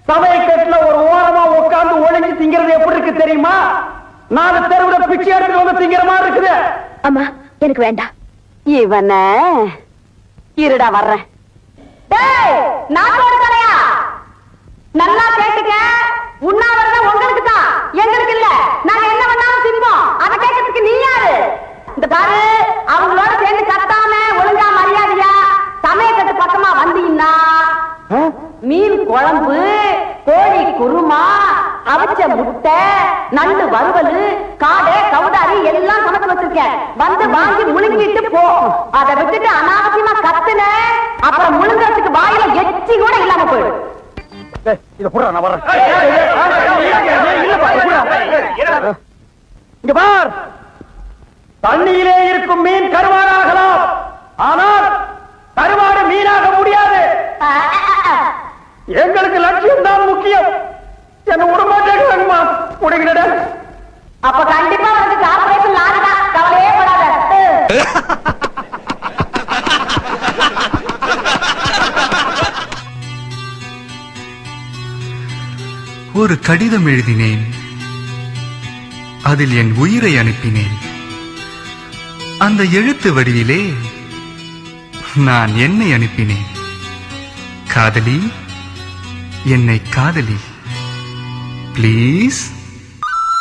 சமையக்கட்டுல ஒரு ஓரமா உட்கார்ந்து ஒளிஞ்சு திங்கிறது எப்படி இருக்கு தெரியுமா? 4 தெருவுல பிச்சை எடுத்துட்டு வந்து திங்கிற மாதிரி இருக்குது. அம்மா எனக்கு வேண்டாம். இவன இருடா வர்றேன். நாட்டோட தலையா நல்லா கேட்டுக்க. உண்ணாவிரதம் உங்களுக்கு தான், எங்களுக்கு இல்ல. நாங்க என்ன பண்ணாலும் தின்போம். அதை கேட்கறதுக்கு நீ யாரு? இந்த பாரு, அவங்களோட சேர்ந்து கத்தாம ஒழுங்கா மரியாதையா சமயக்கட்டு பக்கமா வந்தீங்கன்னா மீன் குழம்பு, கோழி குருமா, அவிச்ச முட்டை, நண்டு வறுவல், காடை, கவுதாரி எல்லாம் சமைச்சு வச்சிருக்கேன். வந்து வாங்கி முழுங்கிட்டு போ. அதை விட்டுட்டு அனாவசியமா கத்துன அப்புறம் முழுங்கறதுக்கு வாயில எச்சி கூட இல்லாம போயிடும். இங்க பார், தண்ணியிலே இருக்கும் மீன் கருவாடாகலாம், ஆனால் கருவாடு மீனாக முடியாது. எங்களுக்கு லட்சியம் தான் முக்கியம். என்ன விடமாட்டேங்குமா? முடிகிற அப்ப கண்டிப்பா வந்து கார்பரேஷன் நாடுதா, கவலையே படாத. ஒரு கடிதம் எழுதினேன், அதில் என் உயிரை அனுப்பினேன். அந்த எழுத்து வடிவிலே நான் என்னை அனுப்பினேன். காதலி, என்னை காதலி, ப்ளீஸ்.